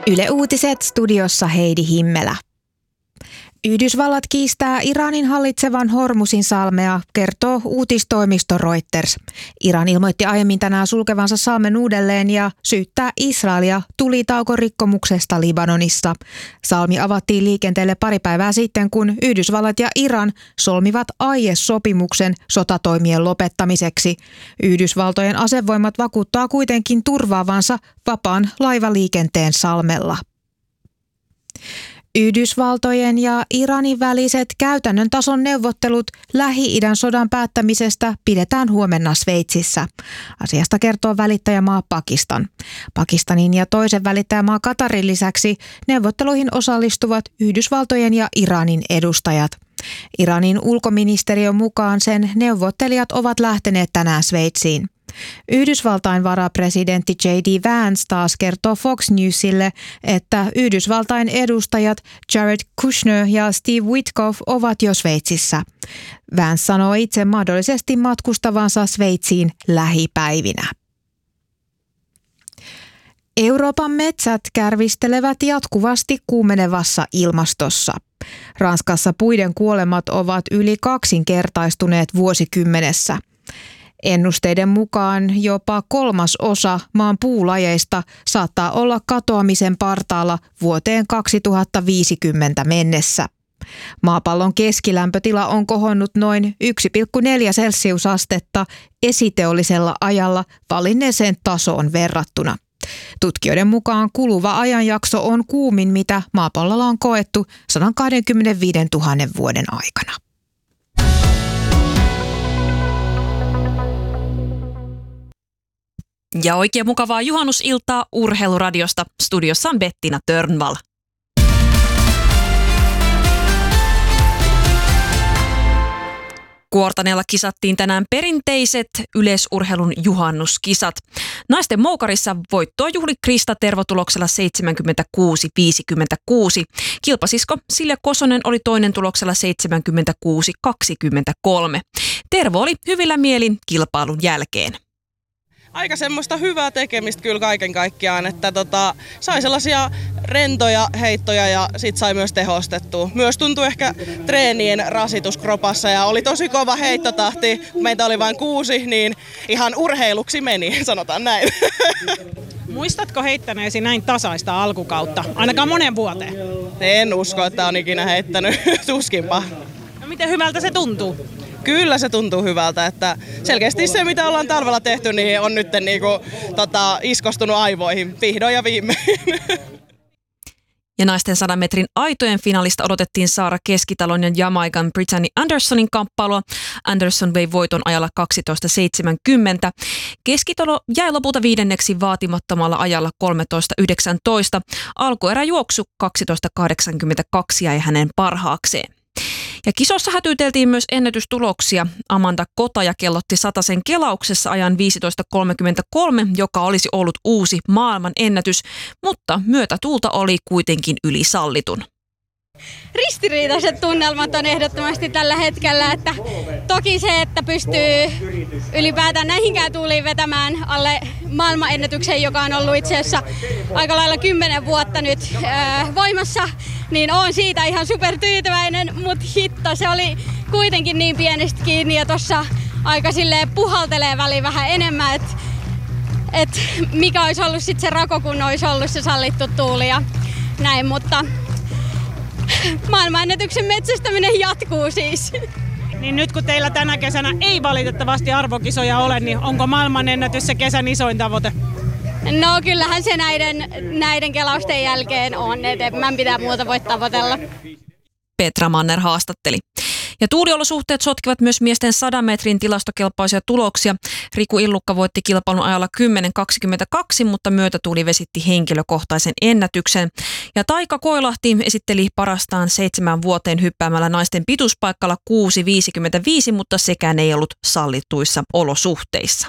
Yle Uutiset, studiossa Heidi Himmelä. Yhdysvallat kiistää Iranin hallitsevan Hormuzin salmea, kertoo uutistoimisto Reuters. Iran ilmoitti aiemmin tänään sulkevansa salmen uudelleen ja syyttää Israelia tulitaukorikkomuksesta Libanonissa. Salmi avattiin liikenteelle pari päivää sitten, kun Yhdysvallat ja Iran solmivat aiesopimuksen sotatoimien lopettamiseksi. Yhdysvaltojen asevoimat vakuuttaa kuitenkin turvaavansa vapaan laivaliikenteen salmella. Yhdysvaltojen ja Iranin väliset käytännön tason neuvottelut Lähi-idän sodan päättämisestä pidetään huomenna Sveitsissä. Asiasta kertoo välittäjämaa Pakistan. Pakistanin ja toisen välittäjämaa Katarin lisäksi neuvotteluihin osallistuvat Yhdysvaltojen ja Iranin edustajat. Iranin ulkoministeriön mukaan sen neuvottelijat ovat lähteneet tänään Sveitsiin. Yhdysvaltain varapresidentti J.D. Vance taas kertoo Fox Newsille, että Yhdysvaltain edustajat Jared Kushner ja Steve Witkoff ovat jo Sveitsissä. Vance sanoo itse mahdollisesti matkustavansa Sveitsiin lähipäivinä. Euroopan metsät kärvistelevät jatkuvasti kuumenevassa ilmastossa. Ranskassa puiden kuolemat ovat yli kaksinkertaistuneet vuosikymmenessä. Ennusteiden mukaan jopa 1/3 maan puulajeista saattaa olla katoamisen partaalla vuoteen 2050 mennessä. Maapallon keskilämpötila on kohonnut noin 1,4 celsiusastetta esiteollisella ajalla valinneeseen tasoon verrattuna. Tutkijoiden mukaan kuluva ajanjakso on kuumin, mitä maapallolla on koettu 125 000 vuoden aikana. Ja oikein mukavaa juhannusiltaa Urheiluradiosta. Studiossa on Bettina Törnvall. Kuortaneella kisattiin tänään perinteiset yleisurheilun juhannuskisat. Naisten moukarissa voittoa juhli Krista Tervo tuloksella 76-56. Kilpasisko Silja Kosonen oli toinen tuloksella 76-23. Tervo oli hyvillä mielin kilpailun jälkeen. Aika semmoista hyvää tekemistä kyllä kaiken kaikkiaan, että sai sellaisia rentoja heittoja ja sit sai myös tehostettua. Myös tuntui ehkä treenien rasitus kropassa ja oli tosi kova heittotahti. Meitä oli vain 6, niin ihan urheiluksi meni, sanotaan näin. Muistatko heittäneesi näin tasaista alkukautta, ainakaan monen vuoteen? En usko, että on ikinä heittänyt, tuskinpa. No miten hyvältä se tuntuu? Kyllä se tuntuu hyvältä, että selkeästi se mitä ollaan talvella tehty niin on nyt iskostunut aivoihin vihdoin ja viimein. Ja naisten 100 metrin aitojen finaalista odotettiin Saara Keskitalon ja Jamaikan Brittany Andersonin kamppailua. Anderson vei voiton ajalla 12.70. Keskitalo jäi lopulta viidenneksi vaatimattomalla ajalla 13.19. Alkueräjuoksu 12.82 jäi hänen parhaakseen. Ja kisossa hätyyteltiin myös ennätystuloksia. Amanda Kotaja kellotti satasen kelauksessa ajan 15.33, joka olisi ollut uusi maailman ennätys, mutta myötätuulta oli kuitenkin yli sallitun. Ristiriitaiset tunnelmat on ehdottomasti tällä hetkellä, että toki se, että pystyy ylipäätään näihinkään tuuliin vetämään alle maailmanennätyksen, joka on ollut itse asiassa aika lailla 10 vuotta nyt voimassa, niin oon siitä ihan supertyytyväinen, mutta hitto, se oli kuitenkin niin pienestä kiinni ja tossa aika silleen puhaltelee väliin vähän enemmän, että mikä olisi ollut sitten se rako, kun olisi ollut se sallittu tuuli ja näin, mutta maailmanennätyksen metsästäminen jatkuu siis. Niin nyt kun teillä tänä kesänä ei valitettavasti arvokisoja ole, niin onko maailmanennätys se kesän isoin tavoite? No kyllähän se näiden kelausten jälkeen on, että en pitää muuta voi tavoitella. Petra Manner haastatteli. Ja tuuliolosuhteet sotkivat myös miesten 100 metrin tilastokelpoisia tuloksia. Riku Illukka voitti kilpailun ajalla 10.22, mutta myötätuuli vesitti henkilökohtaisen ennätyksen. Ja Taika Koilahti esitteli parastaan 7 vuoteen hyppäämällä naisten pituuspaikkalla 6.55, mutta sekään ei ollut sallituissa olosuhteissa.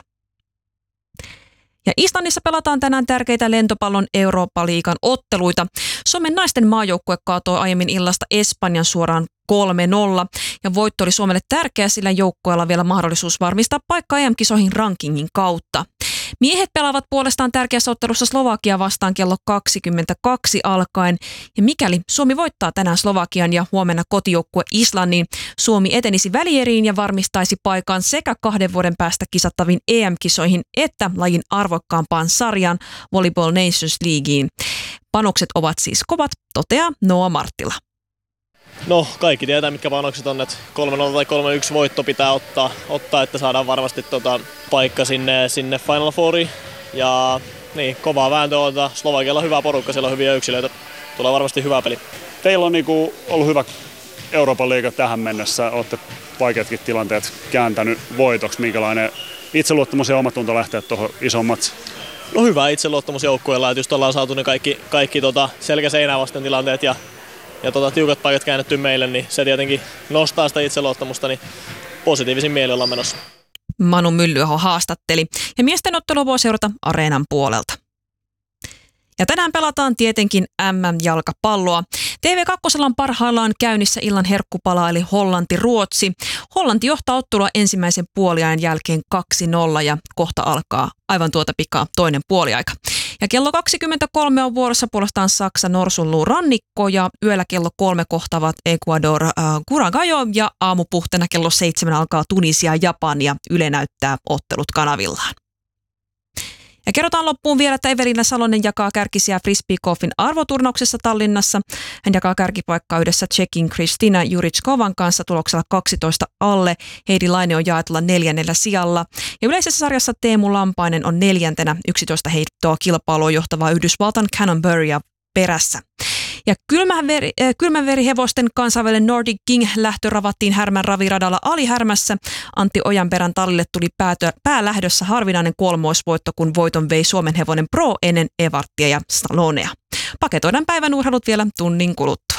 Ja Islannissa pelataan tänään tärkeitä lentopallon Eurooppa-liigan otteluita. Suomen naisten maajoukkue kaatoi aiemmin illasta Espanjan suoraan 3-0. Ja voitto oli Suomelle tärkeä, sillä joukkueella vielä mahdollisuus varmistaa paikka EM-kisoihin rankingin kautta. Miehet pelaavat puolestaan tärkeässä ottelussa Slovakia vastaan kello 22 alkaen. Ja mikäli Suomi voittaa tänään Slovakian ja huomenna kotijoukkue Islannin, Suomi etenisi välieriin ja varmistaisi paikan sekä 2 vuoden päästä kisattaviin EM-kisoihin että lajin arvokkaampaan sarjaan Volleyball Nations Leagueen. Panokset ovat siis kovat, toteaa Noa Marttila. No, kaikki tietää, mitkä panokset on, että 3-0 tai 3-1 voitto pitää ottaa, että saadaan varmasti paikka sinne Final Fouriin. Ja niin, kovaa vääntöä on. Slovakialla on hyvä porukka, siellä on hyviä yksilöitä. Tulee varmasti hyvä peli. Teillä on ollut hyvä Euroopan liiga tähän mennessä. Olette vaikeatkin tilanteet kääntänyt voitoksi. Minkälainen itseluottamus ja omatunto lähteä tuohon isoon matsiin? No, hyvä itseluottamus joukkueella, että just ollaan saatu ne kaikki selkä seinää vasten tilanteet ja tiukat paikat käännetty meille, niin se tietenkin nostaa sitä itseluottamusta, niin positiivisin mieli ollaan menossa. Manu Myllyaho haastatteli ja miesten ottelu voi seurata Areenan puolelta. Ja tänään pelataan tietenkin MM-jalkapalloa. TV2 on parhaillaan käynnissä illan herkkupala eli Hollanti-Ruotsi. Hollanti johtaa ottelua ensimmäisen puoliajan jälkeen 2-0 ja kohta alkaa aivan tuota pikaa toinen puoliaika. Ja kello 23 on vuorossa puolestaan Saksa Norsunluurannikko ja yöllä kello 3 kohtaavat Ecuador Curacao ja aamupuhteena kello 7 alkaa Tunisia Japani ja Yle näyttää ottelut kanavillaan. Ja kerrotaan loppuun vielä, että Evelina Salonen jakaa kärkisiä frisbeegolfin arvoturnauksessa Tallinnassa. Hän jakaa kärkipaikkaa yhdessä Tšekin Kristina Juričkovan kanssa tuloksella 12 alle. Heidi Laine on jaetulla 4. sijalla. Ja yleisessä sarjassa Teemu Lampainen on 4. 11 heittoa kilpailua johtavaa Yhdysvaltain Cannonburya perässä. Ja kylmänverihevosten kansainvälinen Nordic King lähtö ravattiin Härmän raviradalla Alihärmässä. Antti Ojanperän tallille tuli päälähdössä harvinainen kolmoisvoitto, kun voiton vei Suomen hevonen Pro ennen Evarttia ja Stallonea. Paketoidaan päivän urheilut vielä tunnin kuluttua.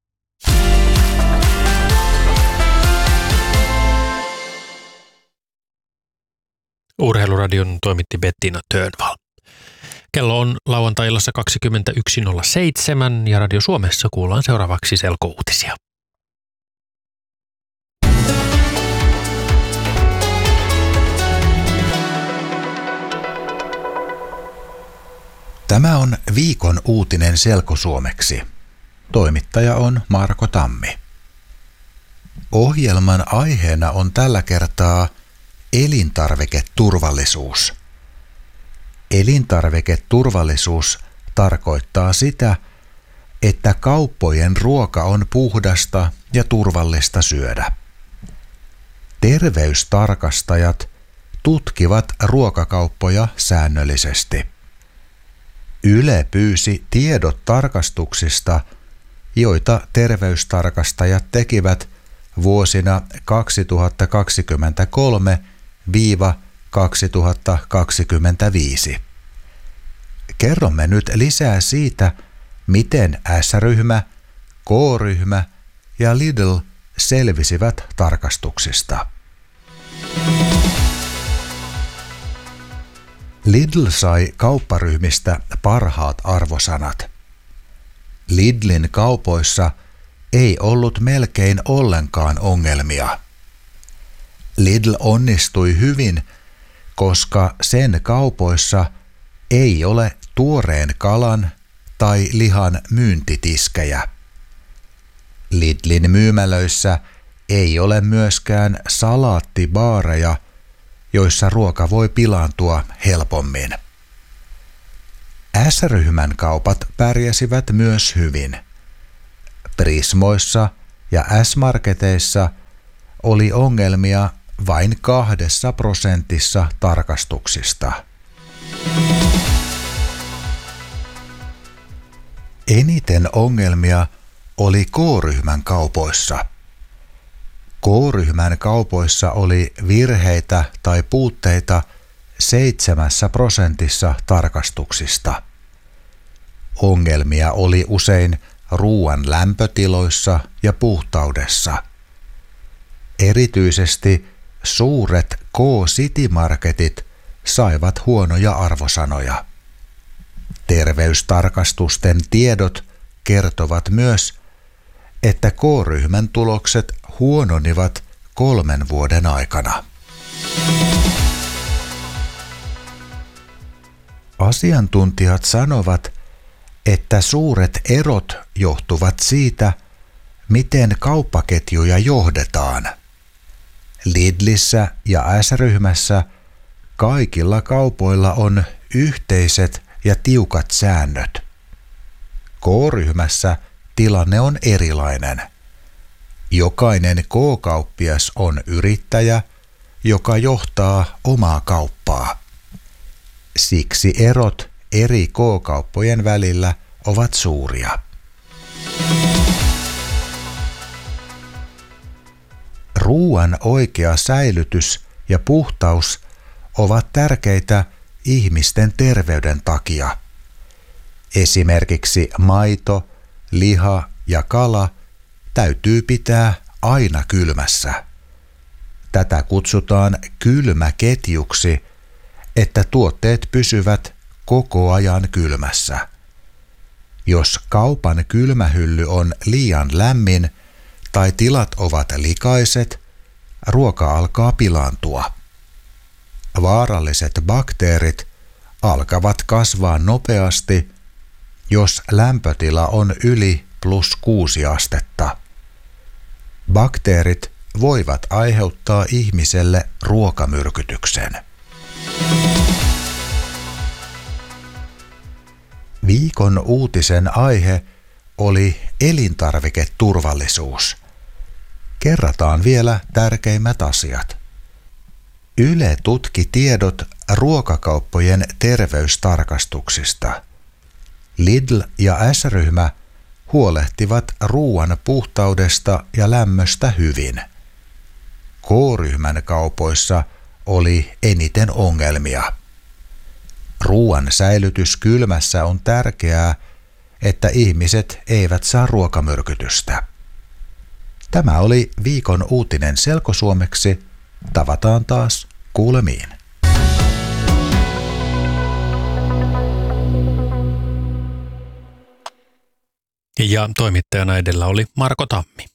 Urheiluradion toimitti Bettina Tönvall. Kello on lauantai-illassa 21.07 ja Radio Suomessa kuullaan seuraavaksi selkouutisia. Tämä on viikon uutinen selkosuomeksi. Toimittaja on Marko Tammi. Ohjelman aiheena on tällä kertaa elintarviketurvallisuus. Elintarviketurvallisuus tarkoittaa sitä, että kauppojen ruoka on puhdasta ja turvallista syödä. Terveystarkastajat tutkivat ruokakauppoja säännöllisesti. Yle pyysi tiedot tarkastuksista, joita terveystarkastajat tekivät vuosina 2023–2025. Kerromme nyt lisää siitä, miten S-ryhmä, K-ryhmä ja Lidl selvisivät tarkastuksista. Lidl sai kaupparyhmistä parhaat arvosanat. Lidlin kaupoissa ei ollut melkein ollenkaan ongelmia. Lidl onnistui hyvin, koska sen kaupoissa ei ole tuoreen kalan tai lihan myyntitiskejä. Lidlin myymälöissä ei ole myöskään salaattibaareja, joissa ruoka voi pilaantua helpommin. S-ryhmän kaupat pärjäsivät myös hyvin. Prismoissa ja S-marketeissa oli ongelmia vain 2% tarkastuksista. Eniten ongelmia oli K-ryhmän kaupoissa. K-ryhmän kaupoissa oli virheitä tai puutteita 7% tarkastuksista. Ongelmia oli usein ruoan lämpötiloissa ja puhtaudessa. Erityisesti suuret K-City-marketit saivat huonoja arvosanoja. Terveystarkastusten tiedot kertovat myös, että K-ryhmän tulokset huononivat 3 vuoden aikana. Asiantuntijat sanovat, että suuret erot johtuvat siitä, miten kauppaketjuja johdetaan. Lidlissä ja S-ryhmässä kaikilla kaupoilla on yhteiset ja tiukat säännöt. K-ryhmässä tilanne on erilainen. Jokainen K-kauppias on yrittäjä, joka johtaa omaa kauppaa. Siksi erot eri K-kauppojen välillä ovat suuria. Ruoan oikea säilytys ja puhtaus ovat tärkeitä ihmisten terveyden takia. Esimerkiksi maito, liha ja kala täytyy pitää aina kylmässä. Tätä kutsutaan kylmäketjuksi, että tuotteet pysyvät koko ajan kylmässä. Jos kaupan kylmähylly on liian lämmin tai tilat ovat likaiset, ruoka alkaa pilaantua. Vaaralliset bakteerit alkavat kasvaa nopeasti, jos lämpötila on yli +6 astetta. Bakteerit voivat aiheuttaa ihmiselle ruokamyrkytyksen. Viikon uutisen aihe oli elintarviketurvallisuus. Kerrataan vielä tärkeimmät asiat. Yle tutki tiedot ruokakauppojen terveystarkastuksista. Lidl ja S-ryhmä huolehtivat ruoan puhtaudesta ja lämmöstä hyvin. K-ryhmän kaupoissa oli eniten ongelmia. Ruoan säilytys kylmässä on tärkeää, että ihmiset eivät saa ruokamyrkytystä. Tämä oli viikon uutinen selkosuomeksi. Tavataan taas kuulemiin. Ja toimittajana edellä oli Marko Tammi.